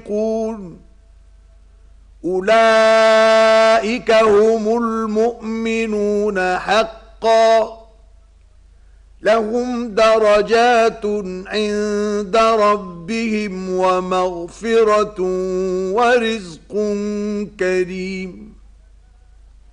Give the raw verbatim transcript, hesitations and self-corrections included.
الصادقون أولئك هم المؤمنون حقا لهم درجات عند ربهم ومغفرة ورزق كريم